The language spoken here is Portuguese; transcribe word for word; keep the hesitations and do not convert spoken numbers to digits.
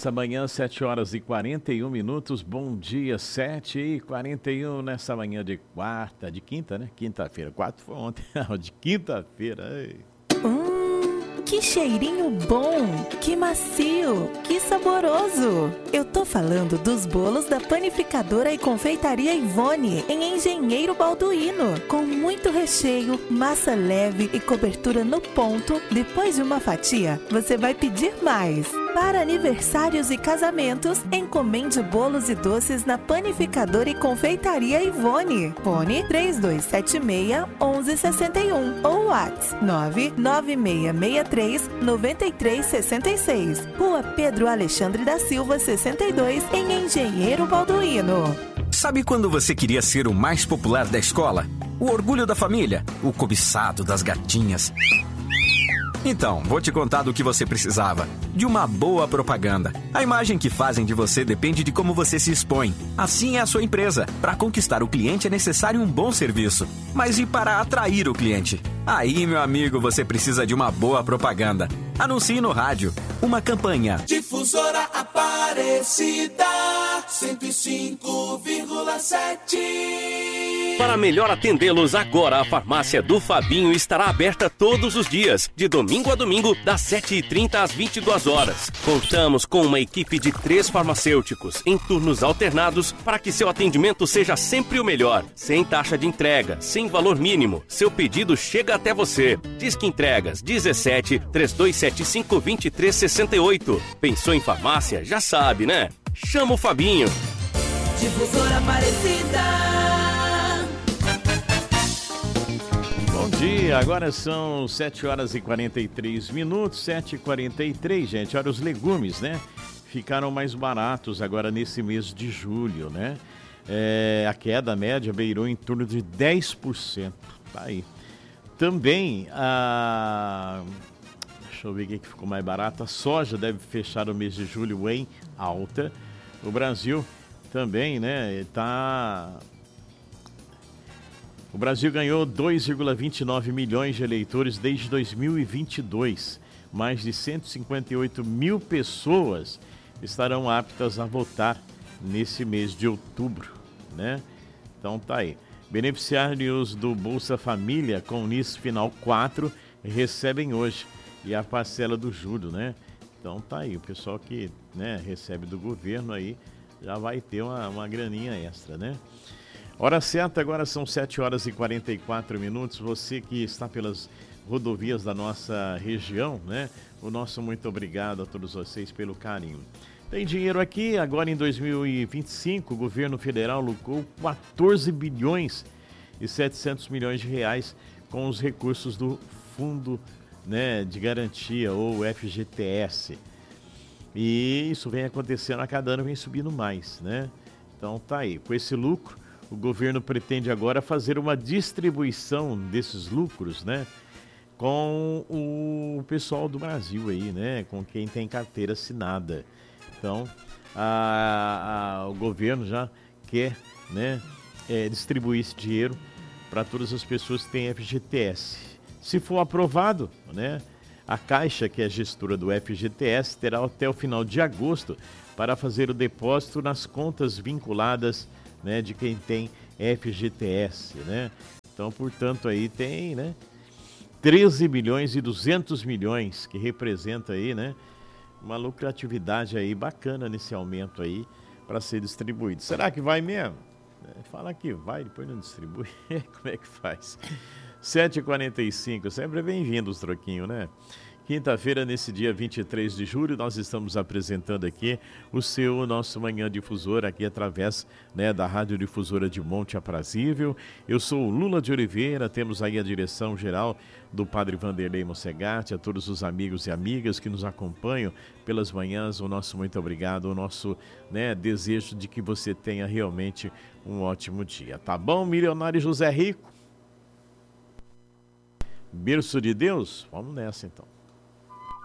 nessa manhã, sete horas e quarenta e um minutos. Bom dia, sete e quarenta e um nessa manhã de quarta, de quinta, né? Quinta-feira. Quarto foi ontem, de quinta-feira. Ei. Hum, que cheirinho bom, que macio, que saboroso. Eu tô falando dos bolos da panificadora e confeitaria Ivone, em Engenheiro Balduino, com muito recheio, massa leve e cobertura no ponto. Depois de uma fatia, você vai pedir mais. Para aniversários e casamentos, encomende bolos e doces na panificadora e confeitaria Ivone. Fone três dois sete seis, um um seis um ou WhatsApp nove nove seis seis três, nove três seis seis. Rua Pedro Alexandre da Silva, sessenta e dois, em Engenheiro Balduino. Sabe quando você queria ser o mais popular da escola? O orgulho da família? O cobiçado das gatinhas? Então, vou te contar do que você precisava. De uma boa propaganda. A imagem que fazem de você depende de como você se expõe. Assim é a sua empresa. Para conquistar o cliente é necessário um bom serviço. Mas e para atrair o cliente? Aí, meu amigo, você precisa de uma boa propaganda. Anuncie no rádio. Uma campanha. Difusora Aparecida cento e cinco vírgula sete. Para melhor atendê-los, agora a farmácia do Fabinho estará aberta todos os dias, de domingo a domingo, das sete e trinta às vinte e duas horas. Contamos com uma equipe de três farmacêuticos, em turnos alternados, para que seu atendimento seja sempre o melhor. Sem taxa de entrega, sem valor mínimo, seu pedido chega até você. Disque Entregas dezessete, três dois sete cinco, dois três seis oito. Pensou em farmácia? Já sabe, né? Chama o Fabinho. Difusora Aparecida. Bom dia, agora são sete horas e quarenta e três minutos, sete e quarenta e três, gente. Olha, os legumes, né? Ficaram mais baratos agora nesse mês de julho, né? É, a queda média beirou em torno de dez por cento. Tá aí. Também, a... deixa eu ver o que ficou mais barato. A soja deve fechar o mês de julho em alta. O Brasil também, né? Tá... O Brasil ganhou dois vírgula vinte e nove milhões de eleitores desde dois mil e vinte e dois. Mais de cento e cinquenta e oito mil pessoas estarão aptas a votar nesse mês de outubro, né? Então tá aí. Beneficiários do Bolsa Família com N I S Final quatro recebem hoje. E a parcela do juro, né? Então tá aí. O pessoal que, né, recebe do governo aí já vai ter uma, uma graninha extra, né? Hora certa, agora são sete horas e quarenta e quatro minutos. Você que está pelas rodovias da nossa região, né? O nosso muito obrigado a todos vocês pelo carinho. Tem dinheiro aqui, agora em dois mil e vinte e cinco, o governo federal lucrou quatorze bilhões e setecentos milhões de reais com os recursos do Fundo, né, de Garantia, ou F G T S. E isso vem acontecendo a cada ano, vem subindo mais, né? Então tá aí, com esse lucro, o governo pretende agora fazer uma distribuição desses lucros, né, com o pessoal do Brasil aí, né, com quem tem carteira assinada. Então, a, a, o governo já quer, né, é, distribuir esse dinheiro para todas as pessoas que têm F G T S. Se for aprovado, né, a Caixa, que é a gestora do F G T S, terá até o final de agosto para fazer o depósito nas contas vinculadas, né, de quem tem F G T S, né? Então, portanto, aí tem, né, treze bilhões e duzentos milhões, que representa aí, né, uma lucratividade aí bacana nesse aumento aí para ser distribuído. Será que vai mesmo? Fala que vai, depois não distribui. Como é que faz? sete e quarenta e cinco, sempre bem-vindo os troquinhos, né? Quinta-feira, nesse dia vinte e três de julho, nós estamos apresentando aqui o seu, o nosso Manhã Difusora, aqui através, né, da Rádio Difusora de Monte Aprazível. Eu sou o Lula de Oliveira, temos aí a direção geral do Padre Vanderlei Mocegatti, a todos os amigos e amigas que nos acompanham pelas manhãs, o nosso muito obrigado, o nosso, né, desejo de que você tenha realmente um ótimo dia. Tá bom, milionário José Rico? Berço de Deus? Vamos nessa então.